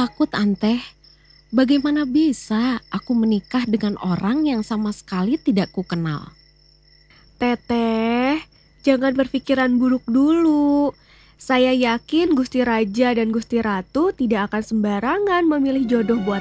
takut, Anteh. Bagaimana bisa aku menikah dengan orang yang sama sekali tidak kukenal? Teteh, jangan berpikiran buruk dulu. Saya yakin Gusti Raja dan Gusti Ratu tidak akan sembarangan memilih jodoh buat